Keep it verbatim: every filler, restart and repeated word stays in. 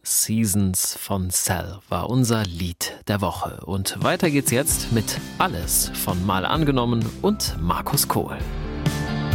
Seasons von Cell war unser Lied der Woche. Und weiter geht's jetzt mit Alles von Mal angenommen und Markus Kohl.